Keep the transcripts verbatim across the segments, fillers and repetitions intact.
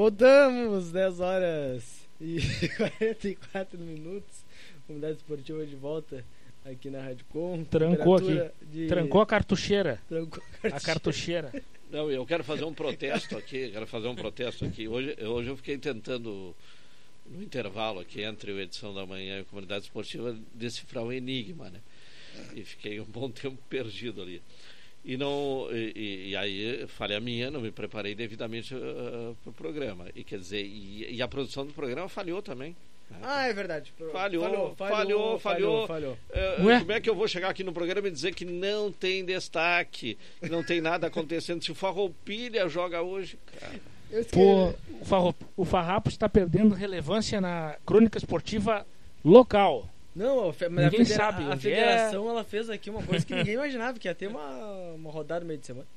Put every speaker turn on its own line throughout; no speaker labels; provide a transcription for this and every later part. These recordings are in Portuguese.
Voltamos, dez horas e quarenta e quatro minutos. Comunidade Esportiva de volta aqui na Rádio Com.
Trancou aqui.
De...
Trancou a cartucheira.
Trancou a cartucheira.
A cartucheira.
Não, eu quero fazer um protesto aqui. Quero fazer um protesto aqui. Hoje, hoje eu fiquei tentando, no intervalo aqui entre o Edição da Manhã e a Comunidade Esportiva, decifrar um enigma, né? E fiquei um bom tempo perdido ali. E, não, e, e aí, falha minha, não me preparei devidamente uh, para o programa. E quer dizer, e, e a produção do programa falhou também. Né?
Ah, é verdade.
Falhou, falhou,
falhou.
falhou. falhou,
falhou.
Uh, como é que eu vou chegar aqui no programa e dizer que não tem destaque, que não tem nada acontecendo? Se o Farroupilha joga hoje, cara.
Pô, o, Farro, o Farrapo está perdendo relevância na crônica esportiva local.
Não, a,
ninguém
a federa-
sabe.
A federação é... ela fez aqui uma coisa que ninguém imaginava, que ia ter uma, uma rodada no meio de semana.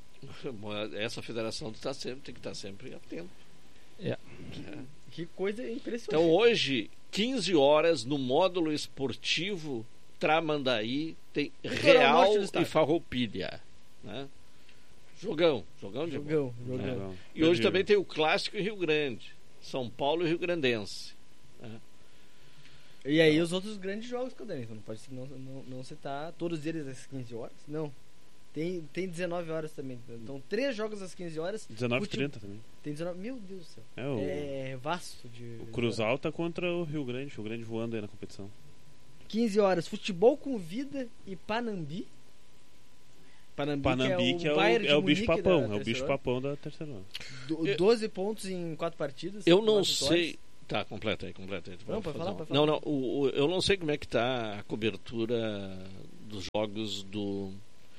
Essa federação tá sempre, tem que estar sempre atento.
É.
É.
Que coisa impressionante.
Então hoje, quinze horas, no módulo esportivo Tramandaí, tem Real e Farroupilha. Né? Jogão, jogão de
jogão,
bola.
jogão.
É. E hoje também tem o clássico em Rio Grande, São Paulo e Rio Grandense. Né?
E aí os outros grandes jogos que eu dei, não pode não, não, não citar todos eles às quinze horas? Não. Tem, tem dezenove horas também. Então, três jogos às quinze horas.
dezenove e trinta também.
Tem dezenove. Meu Deus do céu.
É, o,
é vasto de.
O Cruz Alta contra o Rio Grande. O Grande voando aí na competição.
quinze horas. Futebol com Vida e Panambi.
Panambi, Panambi que é o, que é o, é o bicho papão. É o bicho papão da terceira hora.
Do, doze pontos em quatro partidas.
Eu não sei. Tá, completa aí, completa aí.
Não, pode falar, pode falar.
Não, não, o, o, eu não sei como é que tá a cobertura dos jogos do,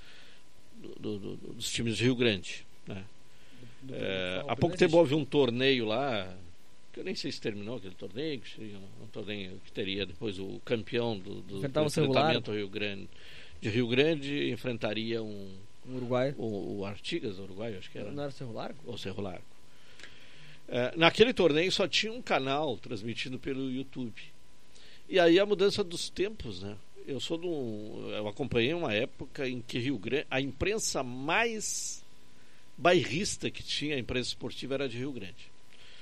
do, do, do dos times de Rio Grande, né? Do, do, é, há pouco tempo houve um torneio lá, que eu nem sei se terminou aquele torneio, que seria um torneio que teria depois o campeão do, do, do enfrentamento Rio Grande, de Rio Grande enfrentaria um,
um Uruguai,
o, o Artigas, o Uruguai, acho que era.
Não era Cerro Largo?
Ou Cerro Largo. É, naquele torneio só tinha um canal transmitido pelo YouTube. E aí a mudança dos tempos, né? Eu sou de um, eu acompanhei uma época em que Rio Grande, a imprensa mais bairrista que tinha, a imprensa esportiva, era de Rio Grande.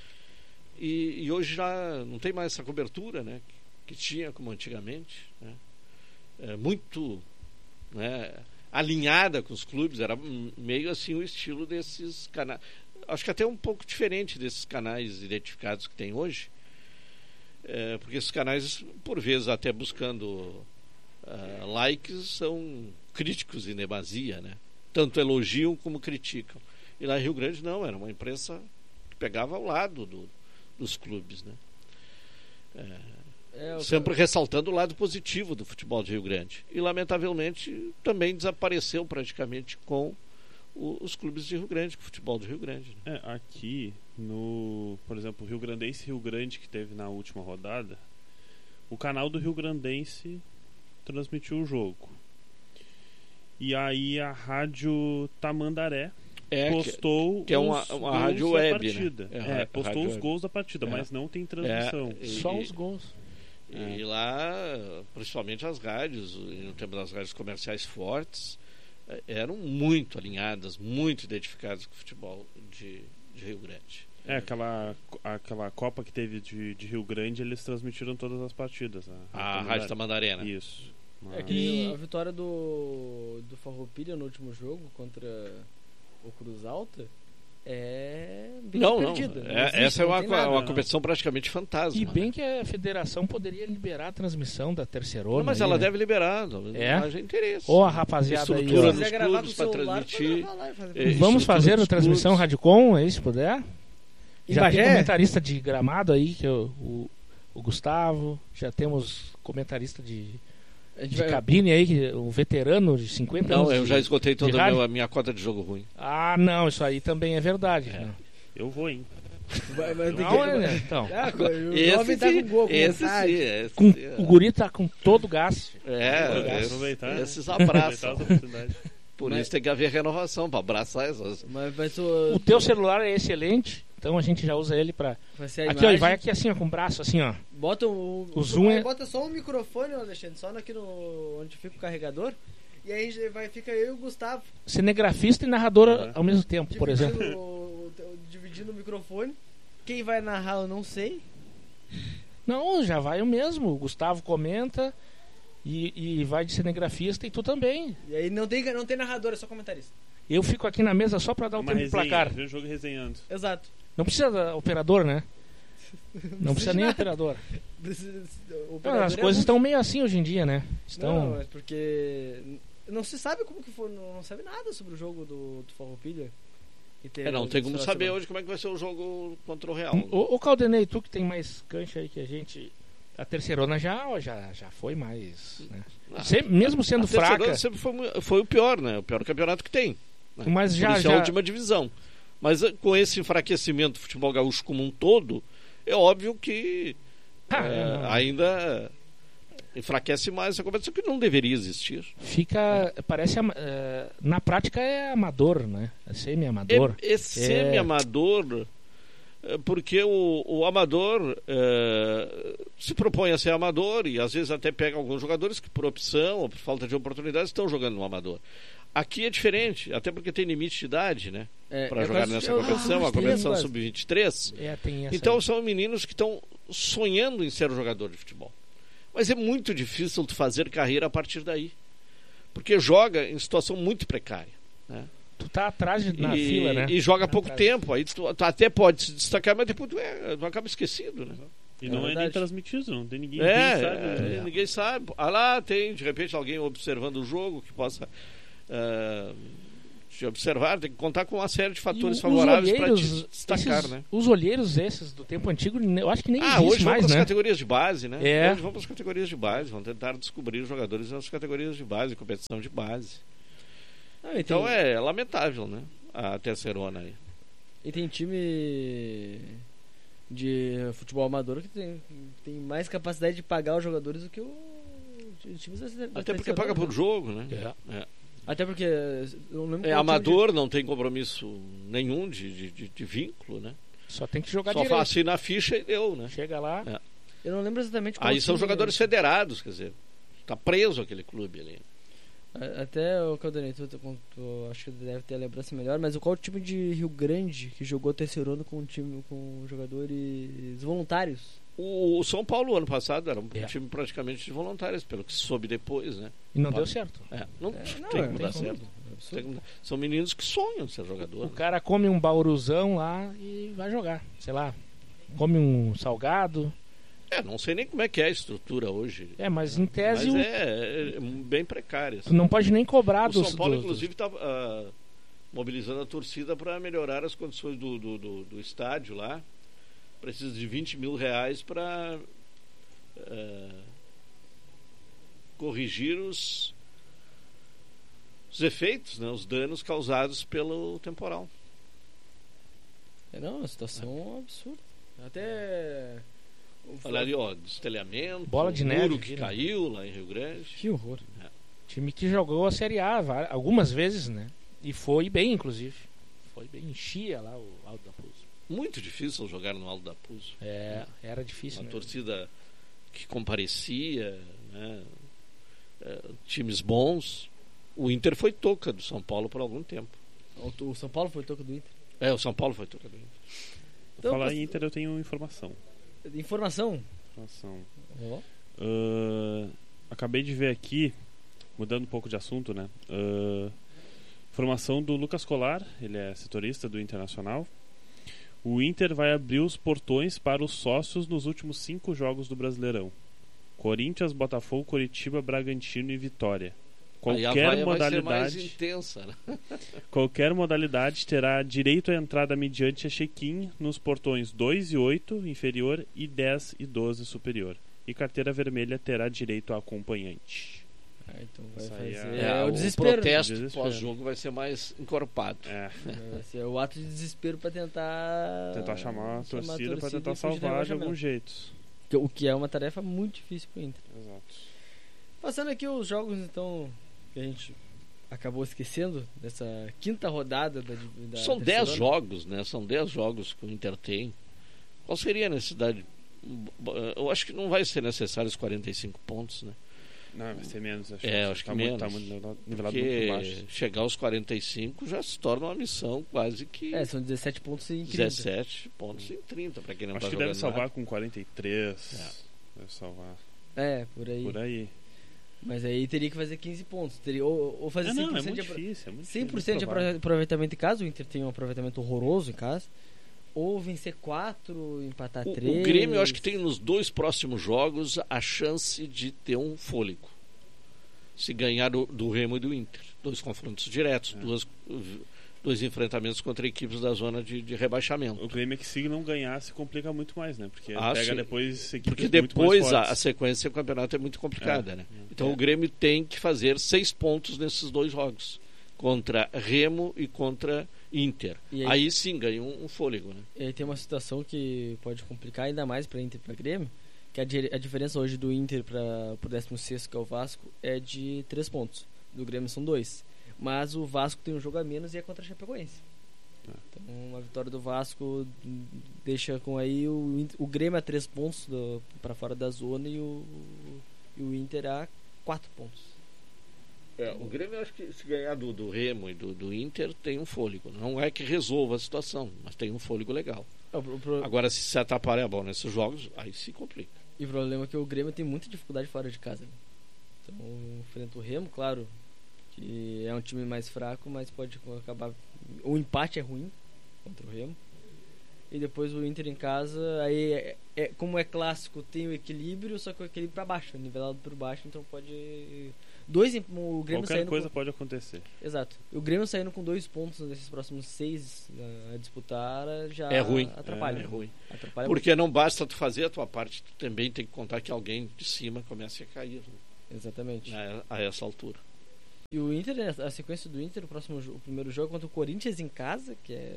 E, e hoje já não tem mais essa cobertura, né? Que, que tinha como antigamente, né? É, muito, né, alinhada com os clubes, era meio assim o estilo desses canais. Acho que até um pouco diferente desses canais identificados que tem hoje, é, porque esses canais, por vezes, até buscando uh, likes, são críticos em demasia, né? Tanto elogiam como criticam. E lá em Rio Grande não, era uma imprensa que pegava ao lado do, dos clubes, né? É, é, sempre cara... ressaltando o lado positivo do futebol de Rio Grande. E, lamentavelmente, também desapareceu praticamente com os clubes de Rio Grande, com o futebol de Rio Grande.
Né? É, aqui, no, por exemplo, o Rio Grandense Rio Grande, que teve na última rodada, o canal do Rio Grandense transmitiu o jogo. E aí a rádio Tamandaré
é,
postou
que, que é uma, uma rádio web,
partida.
Né?
É, postou os
web.
gols da partida, é. mas não tem transmissão.
É, e,
Só os gols.
E é. lá, principalmente as rádios, no tempo das rádios comerciais fortes, eram muito alinhadas, muito identificadas com o futebol de, de Rio Grande.
É, aquela, aquela Copa que teve de, de Rio Grande, eles transmitiram todas as partidas. A,
a, a Rádio Tamandaré.
Isso.
É que e... a vitória do, do Farroupilha no último jogo contra o Cruz Alta é bem
não,
perdida.
Não. É, essa não é uma, nada, uma competição praticamente fantasma.
E bem né? que a federação poderia liberar a transmissão da terceirona.
Mas
aí,
ela
né?
deve liberar.
É?
Não haja interesse.
Ou a rapaziada aí.
Estrutura
nos clubes para
transmitir.
É,
vamos fazer a transmissão
clubes.
Radicom, aí se puder.
Em
já
Bagé?
tem comentarista de Gramado aí, que é o, o, o Gustavo. Já temos comentarista de... de vai... cabine aí, um veterano de cinquenta
não,
anos.
Não, eu
de,
já esgotei toda a, meu, a minha cota de jogo ruim.
Ah, não, isso aí também é verdade. É.
Né? Eu vou, hein?
Vai, vai
não,
que...
é, né? Então.
Ah, o
esse
tá
sim,
com gol, com
esse
vontade.
sim, esse
com,
sim, é.
O guri tá com todo o gás.
É,
aproveitar,
esses
né?
abraçam. Por
mas...
isso tem que haver renovação para abraçar essas.
Mas, mas o...
o teu celular é excelente, então a gente já usa ele pra. Aqui,
imagem...
ó, e vai aqui assim, ó, com o braço, assim, ó.
Bota o,
o zoom. É...
Bota só um microfone, Alexandre, só aqui no onde fica o carregador. E aí vai, fica eu e o Gustavo.
Cinegrafista e narrador é. ao mesmo tempo,
dividindo
por exemplo.
O, dividindo o microfone. quem vai narrar eu não sei.
Não, já vai o mesmo. O Gustavo comenta e, e vai de cinegrafista e tu também.
E aí não tem, não tem narrador, é só comentarista.
Eu fico aqui na mesa só pra dar o
Uma
tempo de
resenha,
placar.
ver o jogo resenhando.
Exato.
Não precisa da operador, né? Não precisa nem operador. Não, as coisas estão meio assim hoje em dia, né? Estão...
Não, é porque não se sabe como que foi, não, não sabe nada sobre o jogo do, do Farroupilha.
É, não tem como saber hoje como é que vai ser o jogo contra o Real.
O, o Caldenei, tu que tem mais cancha aí que a gente... A terceirona já, já, já foi mais... Né?
Ah,
sempre, mesmo sendo
a
fraca...
sempre foi, foi o pior, né? O pior campeonato que tem. Né?
Mas já,
Por isso
já...
é a última divisão. Mas com esse enfraquecimento do futebol gaúcho como um todo, é óbvio que
ah,
é, ainda enfraquece mais essa competição que não deveria existir.
Fica, parece, é, na prática é amador, né? É semi-amador.
É, é semi-amador, porque o, o amador é, se propõe a ser amador e às vezes até pega alguns jogadores que por opção ou por falta de oportunidade estão jogando no amador. Aqui é diferente, até porque tem limite de idade, né?
É,
para
é
jogar
quase-
nessa
eu-
competição, a
eu-
competição
eu-
sub vinte e três.
É, tem essa
Então
aí.
são meninos que estão sonhando em ser jogador de futebol. Mas é muito difícil tu fazer carreira a partir daí. Porque joga em situação muito precária. Né?
Tu tá atrás de- na
e,
fila, né?
e joga há
Tá
pouco
atrás.
tempo. Aí tu, tu até pode se destacar, mas depois tu, é, tu acaba esquecido. Né?
E
É
não é nem
verdade.
transmitido, não tem ninguém,
É,
ninguém sabe.
é,
né?
ninguém sabe. Ah lá, tem de repente alguém observando o jogo que possa ah, te observar. Tem que contar com uma série de
E
fatores
os
favoráveis para
olheiros,
te destacar.
esses-
né?
Os olheiros esses do tempo antigo, eu acho que nem
Ah,
existe
hoje vão
mais,
para as
né?
categorias de base, né?
É.
Hoje vão para as categorias de base, vão tentar descobrir os jogadores nas categorias de base, competição de base.
Ah, e
Então
tem-
é lamentável, né? A terceirona aí.
E tem time de futebol amador que tem, tem mais capacidade de pagar os jogadores do que o os times da, da
Até porque
terceira,
paga
né?
por jogo, né?
É.
É,
Até porque eu não lembro
É
qual
amador, não tem compromisso nenhum de, de, de- de vínculo, né?
Só tem que jogar
Só
direito.
faz assina a ficha e deu, né?
Chega lá,
É.
time- Eu não lembro exatamente qual
Aí são
time-
jogadores federados, quer dizer, tá preso aquele clube ali.
A- Até o Caldanei, tu, tu, tu acho que deve ter a lembrança melhor, mas qual o time de Rio Grande que jogou terceiro ano com um time com jogadores voluntários?
O, o São Paulo, ano passado, era um
É.
time praticamente de voluntários, pelo que se soube depois, né?
e não
Pode.
deu certo.
É, não,
É, não,
tem
é,
como dar
tem
certo.
como. É absurdo.
Tem como dar- São meninos que sonham de ser jogador.
O
né?
cara come um bauruzão lá e vai jogar. Sei lá, come um salgado.
É, não sei nem como é que é a estrutura hoje.
É, mas em tese
Mas
o-
é, é bem precária.
tu não pode nem cobrar
O
dos...
São Paulo,
dos-
inclusive, está mobilizando a torcida para melhorar as condições do, do, do, do estádio lá. Precisa de vinte mil reais para corrigir os, os efeitos, né, os danos causados pelo temporal.
É, não, a situação é absurda. Até.
Olha ali, ó, destelhamento,
Bola de
o
neve,
muro que
vira.
caiu lá em Rio Grande.
Que horror.
Time que jogou a Série A va- algumas vezes, né? E foi bem, inclusive. Foi bem, enchia lá o Alto da Pouso.
Muito difícil jogar no Alto da Puso.
É, era difícil,
Uma
né?
torcida que comparecia, né? É, times bons. O Inter foi toca do São Paulo por algum tempo.
O, o São Paulo foi toco do Inter.
É, o São Paulo foi toca do Inter.
Então,
Falar
posso-
em Inter, eu tenho informação.
Informação.
informação.
Ó.
Ah, acabei de ver aqui, mudando um pouco de assunto, né? Ah, informação do Lucas Colar, ele é setorista do Internacional. O Inter vai abrir os portões para os sócios nos últimos cinco jogos do Brasileirão: Corinthians, Botafogo, Coritiba, Bragantino e Vitória.
Aí a
Qualquer
vaia vai ser mais
modalidade,
intensa, né?
qualquer modalidade terá direito à entrada mediante a check-in nos portões dois e oito, inferior, e dez e doze, superior. E carteira vermelha terá direito a acompanhante.
Ah, então vai
Isso aí
fazer.
é-
É, o
o
desespero.
protesto
Desespero.
pós-jogo vai ser mais encorpado.
É,
Vai ser o ato de desespero pra tentar.
tentar chamar a torcida para tentar
e fugir do
salvar de
rebaixamento.
algum jeito.
Que- O que é uma tarefa muito difícil pro Inter.
Exato.
Passando aqui os jogos, então, que a gente acabou esquecendo dessa quinta rodada da, da
São
terceira
dez
hora.
jogos, né? São dez jogos que o Inter tem. Qual seria a necessidade? Eu acho que não vai ser necessário os quarenta e cinco pontos, né?
Não, vai ser menos. Acho
É, acho que
tá
menos.
Muito, tá muito nivelado
Porque
muito baixo.
chegar aos quarenta e cinco já se torna uma missão quase que...
É, são dezessete pontos em trinta.
dezessete pontos em trinta, para quem não
Acho
tá
que deve
jogando
salvar
nada.
com quarenta e três.
É.
Deve salvar.
É, por aí.
Por aí.
Mas aí teria que fazer quinze pontos. Teria, ou, ou fazer
É, não, é
cem por cento
muito
de, apro-
difícil. É muito
cem por
difícil,
cento de
muito provável.
apro- aproveitamento em casa. O Inter tem um aproveitamento horroroso em casa. Ou vencer quatro, empatar
O,
três.
o Grêmio, eu acho que tem nos dois próximos jogos a chance de ter um fôlego. Se ganhar do, do Remo e do Inter. Dois confrontos diretos,
É.
duas, dois enfrentamentos contra equipes da zona de, de rebaixamento.
O Grêmio é que se não ganhar se complica muito mais, né? Porque
Ah,
pega
sim.
depois equipes
Porque
muito
depois
mais
a,
fortes.
a sequência do campeonato é muito complicada,
É.
né?
É.
Então
É.
o Grêmio tem que fazer seis pontos nesses dois jogos. Contra Remo e contra Inter.
E
aí...
aí-
sim ganha um, um fôlego, né?
E aí tem uma situação que pode complicar ainda mais para Inter e para Grêmio, que a, di- a diferença hoje do Inter para o décimo sexto, que é o Vasco, é de três pontos. Do Grêmio são dois. Mas o Vasco tem um jogo a menos e é contra a Chapecoense.
É.
Então uma vitória do Vasco deixa com aí o, Int- o Grêmio a três pontos para fora da zona e o, e o Inter a quatro pontos.
É, o Grêmio, eu acho que se ganhar do, do Remo e do, do Inter, tem um fôlego. Não é que resolva a situação, mas tem um fôlego legal.
O, o, pro-
Agora, se se atrapalhar a bola nesses jogos, aí se complica.
E o problema é que o Grêmio tem muita dificuldade fora de casa. Né? Então, enfrenta o Remo, claro, que é um time mais fraco, mas pode acabar. O empate é ruim contra o Remo. E depois o Inter em casa, aí é, é- como é clássico, tem o equilíbrio, só que o equilíbrio para baixo, nivelado por baixo, então pode. Dois, em- o Grêmio
Qualquer
saindo
coisa
com,
pode acontecer.
exato. O Grêmio saindo com dois pontos nesses próximos seis uh, a disputar já
É ruim.
atrapalha.
É ruim.
Atrapalha
Porque não basta tu fazer a tua parte, tu também tem que contar que alguém de cima comece a cair, né?
muito. Exatamente.
a, a essa altura.
E o Inter, a sequência do Inter, o próximo jo- o primeiro jogo contra o Corinthians em casa, que é.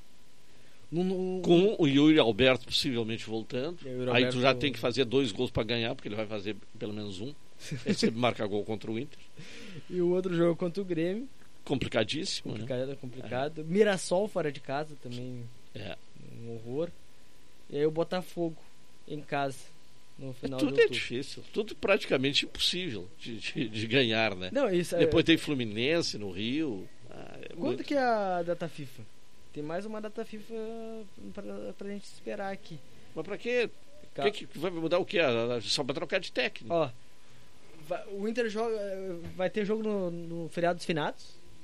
No, no-
Com o Yuri Alberto possivelmente voltando,
E aí o Yuri
aí tu
Alberto-
já tem que fazer dois gols para ganhar, porque ele vai fazer pelo menos um. Ele sempre marca gol contra o Inter.
E o outro jogo contra o Grêmio,
Complicadíssimo, né?
complicado, complicado. Mirassol fora de casa também,
É.
um horror. E aí o Botafogo em casa, no
É,
final de
tudo é
outubro.
difícil, tudo praticamente impossível de, de, de ganhar, né?
Não, isso é-
Depois tem Fluminense no Rio. Ah, é
Quando
muito-
que é a data FIFA? Tem mais uma data FIFA pra, pra gente esperar aqui.
Mas pra quê?
Ca-
Que, que vai mudar o quê? Ah, só pra trocar de técnico.
Ó, vai- o Inter joga, vai ter jogo no, no feriado dos finados,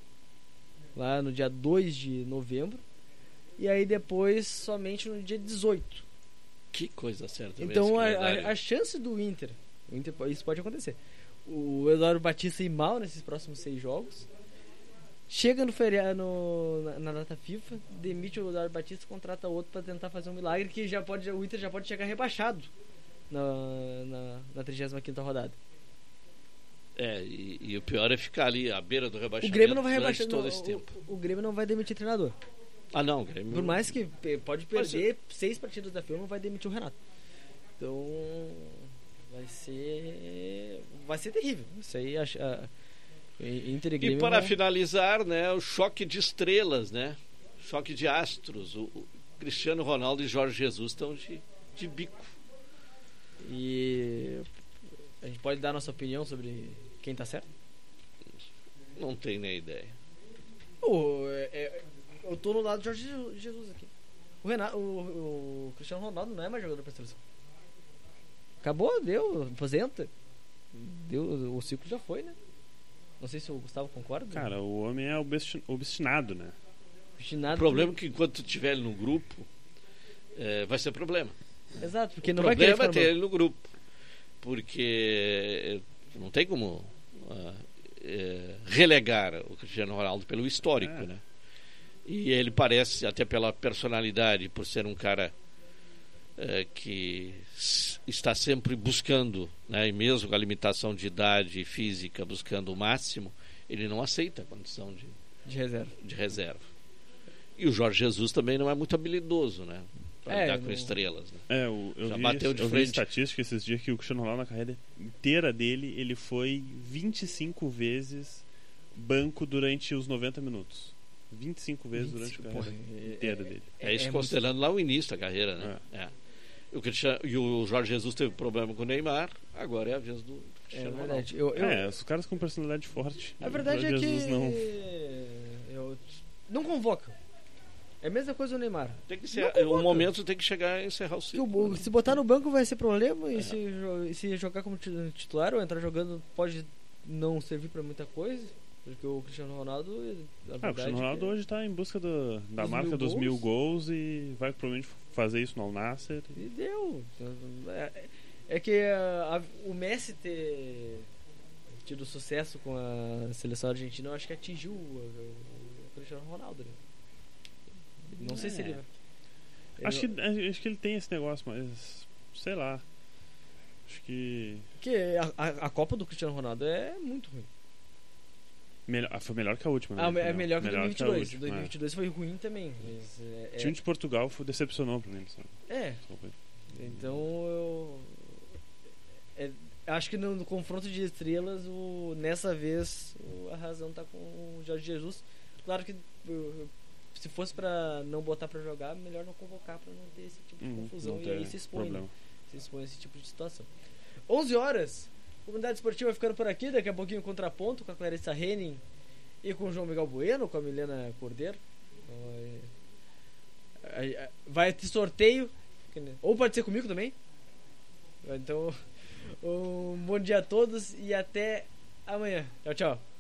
lá no dia dois de novembro, e aí depois somente no dia dezoito.
Que coisa certa.
Então a, a, a chance do Inter, o Inter, isso pode acontecer. O Eduardo Batista ir mal nesses próximos seis jogos, chega no feriado no, na, na data FIFA, demite o Eduardo Batista, contrata outro para tentar fazer um milagre que já pode, o Inter já pode chegar rebaixado na, na, na trigésima quinta rodada.
É, e, e o pior é ficar ali à beira do
O
rebaixamento
Grêmio não vai
durante
rebaixar.
todo
não,
esse tempo.
o, o Grêmio não vai demitir treinador.
Ah, não, o Grêmio...
Por mais que pe- pode
Mas
perder seis partidas da fila, não vai demitir o Renato. Então vai ser vai ser terrível. Isso aí a, a, Inter e
E
Grêmio
para
vai-
finalizar, né, o choque de estrelas, né? Choque de astros. O, o Cristiano Ronaldo e Jorge Jesus estão de, de bico.
E a gente pode dar nossa opinião sobre quem tá certo?
Não tem nem ideia.
Pô, é- é- eu tô no lado de Jorge Jesus aqui. O, Renato, o, o Cristiano Ronaldo não é mais jogador pra seleção. Acabou, deu, aposenta. Deu, o ciclo já foi, né? Não sei se o Gustavo concorda.
Cara, o homem é obsti- obstinado, né?
Obstinado
O problema é que enquanto tu tiver ele no grupo, é, vai ser problema.
Exato, porque
O
não vai querer
problema é
ficar
ter
no
ele no grupo. Porque não tem como ah, é, relegar o Cristiano Ronaldo pelo histórico,
É.
né? E ele parece, até pela personalidade, por ser um cara é, que s- está sempre buscando, né, e mesmo com a limitação de idade física, buscando o máximo, ele não aceita a condição de,
de reserva.
de reserva. E o Jorge Jesus também não é muito habilidoso, né? Para
É,
lidar com
não-
estrelas, né?
É, o, eu,
Já
vi,
bateu de
eu vi
frente.
estatística esses dias que o Cristiano Ronaldo na carreira inteira dele, ele foi vinte e cinco vezes banco durante os noventa minutos. vinte e cinco vezes durante a carreira
Porra, é-
inteira
é-
dele.
É, isso
é
considerando lá o início da carreira, né? É. O Cristiano, e o Jorge Jesus teve problema com o Neymar, agora é a vez do Cristiano
É
Ronaldo.
verdade. Eu, eu,
É, os caras com personalidade forte.
a verdade
o
é
Jorge
que
Jesus não.
eu, não convoca. É a mesma coisa do Neymar.
Tem que ser,
Não convoca.
um momento tem que chegar e encerrar o
Que
ciclo.
o- se botar no banco vai ser problema,
É.
e se, jo- e se jogar como ti- titular ou entrar jogando pode não servir pra muita coisa. Porque o Cristiano Ronaldo, a
Ah, o
verdade
Cristiano Ronaldo
é que-
hoje tá em busca do- da
Dos
marca
mil
dos
gols.
mil gols e vai provavelmente fazer isso no Al Nassr.
E deu. É, é que a- a- o Messi ter tido sucesso com a seleção argentina, eu acho que atingiu o, o- o Cristiano Ronaldo. Né? Não sei se
É.
ele. ele
Acho que, acho que ele tem esse negócio, mas sei lá. Acho que
Porque a, a, a Copa do Cristiano Ronaldo é muito ruim.
melhor, ah, foi melhor que a última.
Ah,
né?
é melhor que
Melhor
dois mil e vinte e
a
dois.
última,
dois mil e vinte e dois foi ruim também. Mas é,
é. O time de Portugal foi, decepcionou pra mim. Sabe?
é, então eu. é, acho que no, no confronto de estrelas, o, nessa vez, o- a razão tá com o Jorge Jesus. Claro que eu- se fosse pra não botar pra jogar, melhor não convocar pra não ter esse tipo de
Hum,
confusão.
não
E
tem
aí se expõe, né?
problema.
se expõe a esse tipo de situação. onze horas, Comunidade Esportiva ficando por aqui. Daqui a pouquinho contraponto com a Clarissa Henning e com o João Miguel Bueno, com a Milena Cordeiro. Vai- Vai ter sorteio, ou pode ser comigo também. Então, um bom dia a todos e até amanhã. Tchau, tchau.